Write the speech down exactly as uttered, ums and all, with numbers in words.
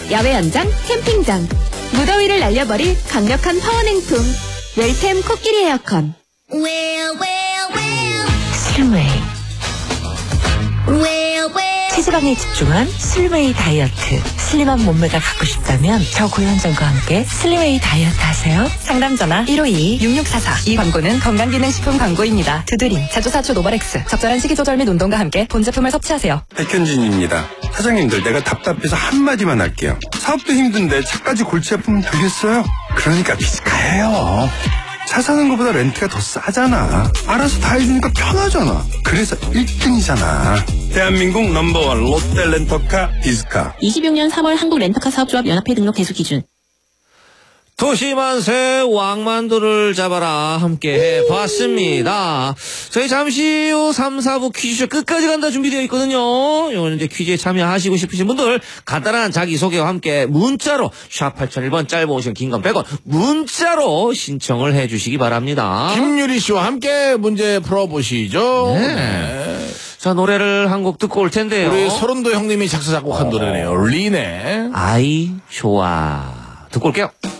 야외 연장, 캠핑장. 무더위를 날려버릴 강력한 파워냉풍. 웰템 코끼리 에어컨. Well, well, well. 슬웨이. Well, well. 체지방에 집중한 슬웨이 다이어트. 슬림한 몸매가 갖고 싶다면 저 고현정과 함께 슬웨이 다이어트 하세요. 상담 전화 일오이 육육사사. 이 광고는 건강기능식품 광고입니다. 두드림, 자조사초 노바렉스. 적절한 식이조절 및 운동과 함께 본 제품을 섭취하세요. 백현진입니다. 사장님들, 내가 답답해서 한마디만 할게요. 사업도 힘든데 차까지 골치 아프면 되겠어요? 그러니까 비스카예요. 차 사는 것보다 렌트가 더 싸잖아. 알아서 다 해주니까 편하잖아. 그래서 일 등이잖아. 대한민국 넘버원 롯데 렌터카 비스카. 이십육 년 삼월 한국 렌터카 사업조합 연합회 등록 대수 기준. 도시만세 왕만두를 잡아라 함께 해봤습니다. 저희 잠시 후 삼, 사부 퀴즈쇼 끝까지 간다 준비되어 있거든요. 이거는 이제 퀴즈에 참여하시고 싶으신 분들 간단한 자기소개와 함께 문자로 샵 팔공공일 번 짧은 오십 원 긴 건 백 원 문자로 신청을 해주시기 바랍니다. 김유리 씨와 함께 문제 풀어보시죠. 네. 네. 자, 노래를 한 곡 듣고 올 텐데요. 우리 서른도 형님이 작사 작곡한 어. 노래네요. 리네. 아이 좋아 듣고 올게요.